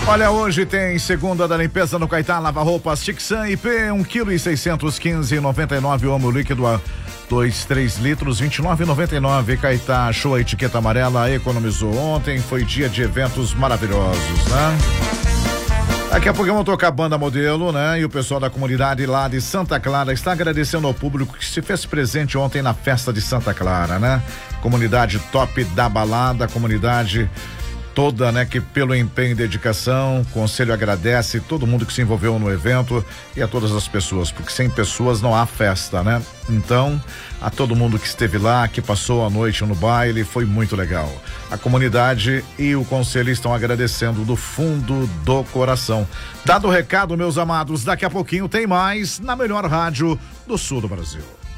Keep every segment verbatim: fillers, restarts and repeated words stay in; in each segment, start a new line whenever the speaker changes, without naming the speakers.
Olha, hoje tem segunda da limpeza no Caetá, lava roupas Tixan I P, um quilo e seiscentos e quinze, noventa e nove, homo líquido a dois, três litros, vinte e nove e noventa e nove. Caetá, show a etiqueta amarela, economizou ontem, foi dia de eventos maravilhosos, né? Daqui a pouco vamos tocar a banda modelo, né? E o pessoal da comunidade lá de Santa Clara está agradecendo ao público que se fez presente ontem na festa de Santa Clara, né? Comunidade top da balada, comunidade toda, né, que pelo empenho e dedicação, o conselho agradece todo mundo que se envolveu no evento e a todas as pessoas, porque sem pessoas não há festa, né? Então, a todo mundo que esteve lá, que passou a noite no baile, foi muito legal. A comunidade e o conselho estão agradecendo do fundo do coração. Dado o recado, meus amados, daqui a pouquinho tem mais na melhor rádio do sul do Brasil.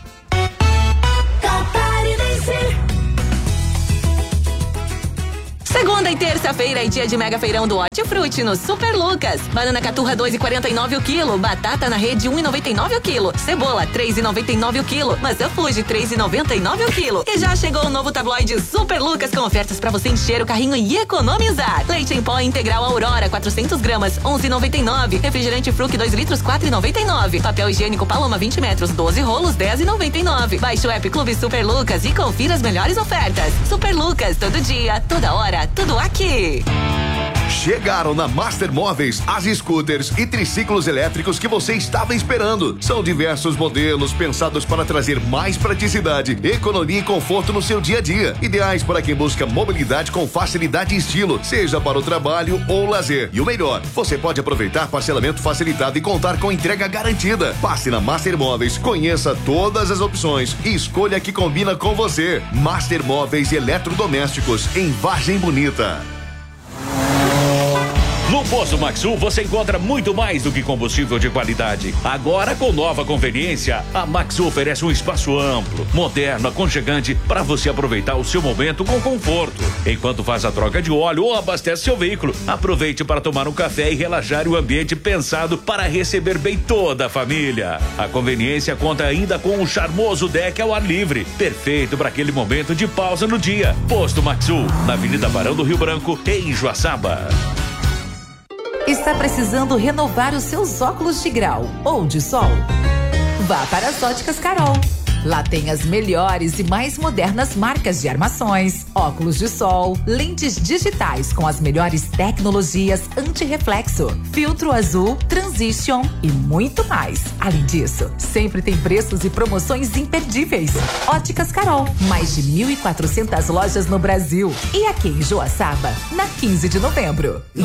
Segunda e terça-feira é dia de mega feirão do Hortifruti no Super Lucas. Banana caturra dois e quarenta e nove o quilo, batata na rede um e noventa e nove o quilo, cebola três e noventa e nove o quilo, maçã Fuji três e noventa e nove o quilo. E já chegou o novo tabloide Super Lucas com ofertas para você encher o carrinho e economizar. Leite em pó integral Aurora quatrocentas gramas onze e noventa e nove. Refrigerante Fruc dois litros quatro e noventa e nove. Papel higiênico Paloma vinte metros doze rolos dez e noventa e nove. Baixe o app Clube Super Lucas e confira as melhores ofertas. Super Lucas, todo dia, toda hora, tudo aqui.
Chegaram na Master Móveis as scooters e triciclos elétricos que você estava esperando. São diversos modelos pensados para trazer mais praticidade, economia e conforto no seu dia a dia. Ideais para quem busca mobilidade com facilidade e estilo, seja para o trabalho ou lazer. E o melhor, você pode aproveitar parcelamento facilitado e contar com entrega garantida. Passe na Master Móveis, conheça todas as opções e escolha a que combina com você. Master Móveis e Eletrodomésticos em Vargem Bonita.
No Posto Maxul você encontra muito mais do que combustível de qualidade. Agora com nova conveniência, a Maxul oferece um espaço amplo, moderno, aconchegante para você aproveitar o seu momento com conforto. Enquanto faz a troca de óleo ou abastece seu veículo, aproveite para tomar um café e relaxar o ambiente pensado para receber bem toda a família. A conveniência conta ainda com um charmoso deck ao ar livre, perfeito para aquele momento de pausa no dia. Posto Maxul, na Avenida Barão do Rio Branco, em Joaçaba.
Está precisando renovar os seus óculos de grau ou de sol? Vá para as Óticas Carol. Lá tem as melhores e mais modernas marcas de armações, óculos de sol, lentes digitais com as melhores tecnologias anti-reflexo, filtro azul, transition e muito mais. Além disso, sempre tem preços e promoções imperdíveis. Óticas Carol, mais de mil e quatrocentas lojas no Brasil. E aqui em Joaçaba, na quinze de novembro.